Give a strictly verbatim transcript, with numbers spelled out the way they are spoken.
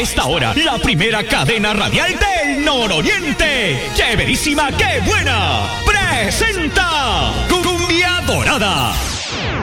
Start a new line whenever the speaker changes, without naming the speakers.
esta hora la primera cadena radial del nororiente. ¡Chéverísima, qué buena! Presenta Cumbia Dorada.